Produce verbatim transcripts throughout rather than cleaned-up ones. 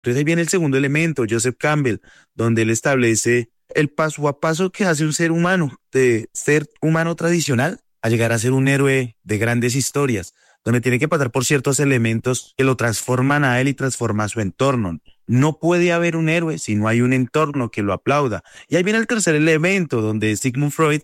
Entonces ahí viene el segundo elemento, Joseph Campbell, donde él establece el paso a paso que hace un ser humano, de ser humano tradicional a llegar a ser un héroe de grandes historias, donde tiene que pasar por ciertos elementos que lo transforman a él y transforma a su entorno. No puede haber un héroe si no hay un entorno que lo aplauda. Y ahí viene el tercer elemento, donde Sigmund Freud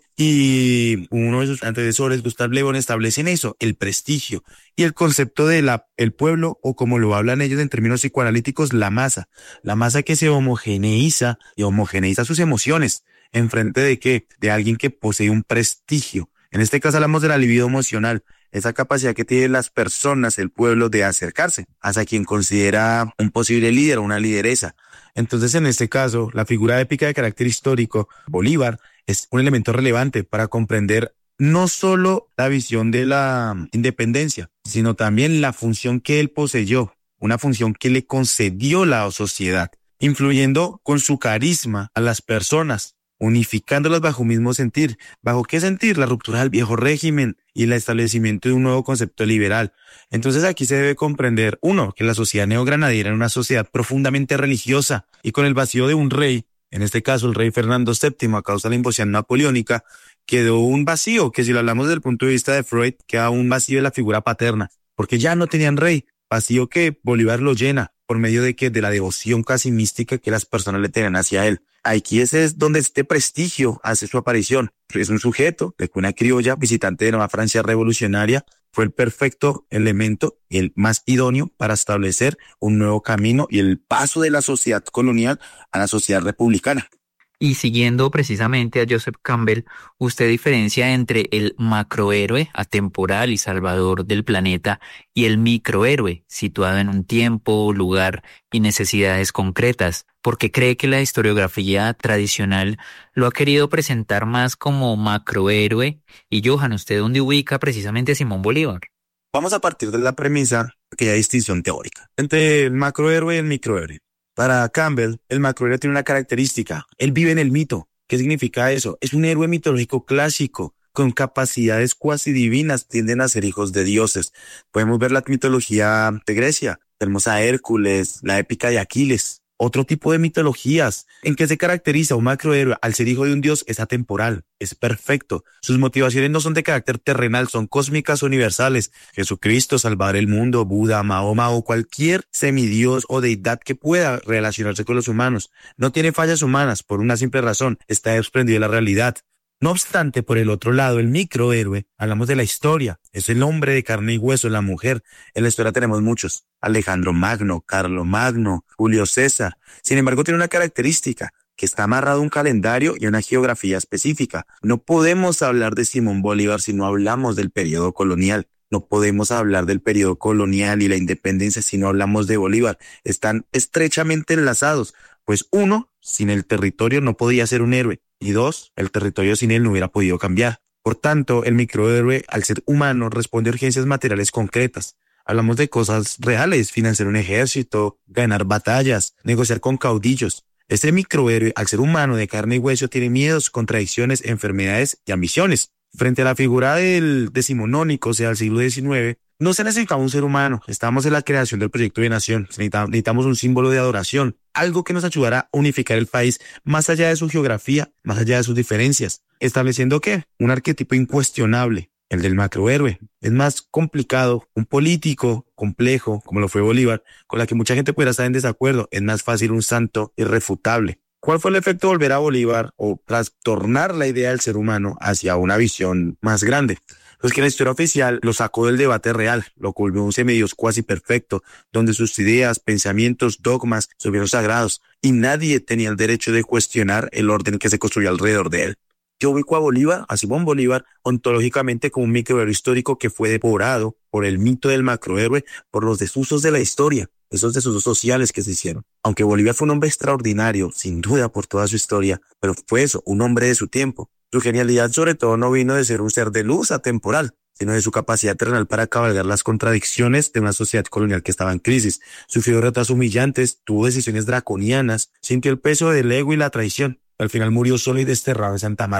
y uno de sus antecesores, Gustav Le Bon, establecen eso, el prestigio y el concepto de la, el pueblo, o como lo hablan ellos en términos psicoanalíticos, la masa. La masa que se homogeneiza y homogeneiza sus emociones. ¿En frente de qué? De alguien que posee un prestigio. En este caso hablamos de la libido emocional, esa capacidad que tienen las personas, el pueblo, de acercarse hacia quien considera un posible líder o una lideresa. Entonces, en este caso, la figura épica de carácter histórico, Bolívar, es un elemento relevante para comprender no solo la visión de la independencia, sino también la función que él poseyó, una función que le concedió la sociedad, influyendo con su carisma a las personas, unificándolas bajo un mismo sentir. ¿Bajo qué sentir? La ruptura del viejo régimen y el establecimiento de un nuevo concepto liberal. Entonces aquí se debe comprender, uno, que la sociedad neogranadina era una sociedad profundamente religiosa y con el vacío de un rey, en este caso el rey Fernando séptimo a causa de la invasión napoleónica, quedó un vacío que, si lo hablamos desde el punto de vista de Freud, queda un vacío de la figura paterna, porque ya no tenían rey, vacío que Bolívar lo llena por medio de que de la devoción casi mística que las personas le tenían hacia él. Aquí ese es donde este prestigio hace su aparición. Es un sujeto de cuna criolla, visitante de Nueva Francia revolucionaria, fue el perfecto elemento y el más idóneo para establecer un nuevo camino y el paso de la sociedad colonial a la sociedad republicana. Y siguiendo precisamente a Joseph Campbell, usted diferencia entre el macrohéroe atemporal y salvador del planeta y el microhéroe situado en un tiempo, lugar y necesidades concretas, porque cree que la historiografía tradicional lo ha querido presentar más como macrohéroe. Y Johan, ¿usted dónde ubica precisamente a Simón Bolívar? Vamos a partir de la premisa que hay distinción teórica entre el macrohéroe y el microhéroe. Para Campbell, el macrohéroe tiene una característica. Él vive en el mito. ¿Qué significa eso? Es un héroe mitológico clásico, con capacidades cuasi divinas, tienden a ser hijos de dioses. Podemos ver la mitología de Grecia, tenemos a Hércules, la épica de Aquiles. Otro tipo de mitologías. ¿En qué se caracteriza un macrohéroe? Al ser hijo de un dios es atemporal, es perfecto. Sus motivaciones no son de carácter terrenal, son cósmicas universales. Jesucristo, salvar el mundo, Buda, Mahoma o cualquier semidios o deidad que pueda relacionarse con los humanos. No tiene fallas humanas por una simple razón, está desprendido de la realidad. No obstante, por el otro lado, el microhéroe, hablamos de la historia, es el hombre de carne y hueso, la mujer. En la historia tenemos muchos, Alejandro Magno, Carlomagno, Julio César. Sin embargo, tiene una característica, que está amarrado a un calendario y a una geografía específica. No podemos hablar de Simón Bolívar si no hablamos del periodo colonial. No podemos hablar del periodo colonial y la independencia si no hablamos de Bolívar. Están estrechamente enlazados, pues uno, sin el territorio no podía ser un héroe. Y dos, el territorio sin él no hubiera podido cambiar. Por tanto, el microhéroe, al ser humano, responde a urgencias materiales concretas. Hablamos de cosas reales, financiar un ejército, ganar batallas, negociar con caudillos. Este microhéroe, al ser humano de carne y hueso, tiene miedos, contradicciones, enfermedades y ambiciones. Frente a la figura del decimonónico, o sea, del siglo diecinueve, no se necesitaba un ser humano. Estamos en la creación del proyecto de nación. Necesitamos un símbolo de adoración, algo que nos ayudara a unificar el país más allá de su geografía, más allá de sus diferencias. ¿Estableciendo qué? Un arquetipo incuestionable, el del macrohéroe. Es más complicado, un político complejo, como lo fue Bolívar, con la que mucha gente pudiera estar en desacuerdo. Es más fácil un santo irrefutable. ¿Cuál fue el efecto de volver a Bolívar o trastornar la idea del ser humano hacia una visión más grande? Pues que la historia oficial lo sacó del debate real, lo volvió un semidios cuasi perfecto, donde sus ideas, pensamientos, dogmas se vieron sagrados y nadie tenía el derecho de cuestionar el orden que se construyó alrededor de él. Yo ubico a Bolívar, a Simón Bolívar, ontológicamente como un microhéroe histórico que fue devorado por el mito del macrohéroe, por los desusos de la historia, esos desusos sociales que se hicieron. Aunque Bolívar fue un hombre extraordinario, sin duda por toda su historia, pero fue eso, un hombre de su tiempo. Su genialidad sobre todo no vino de ser un ser de luz atemporal, sino de su capacidad terrenal para cabalgar las contradicciones de una sociedad colonial que estaba en crisis. Sufrió retrasos humillantes, tuvo decisiones draconianas, sintió el peso del ego y la traición. Al final murió solo y desterrado en Santa Marta.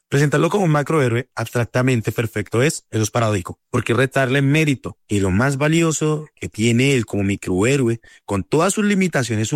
Presentarlo como un macrohéroe abstractamente perfecto es, eso es paradójico, porque retarle mérito y lo más valioso que tiene él como microhéroe, con todas sus limitaciones